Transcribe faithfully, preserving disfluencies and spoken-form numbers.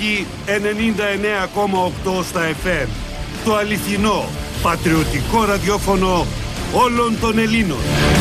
Έχει ενενήντα εννέα κόμμα οκτώ στα εφ εμ. Το αληθινό, πατριωτικό ραδιόφωνο όλων των Ελλήνων.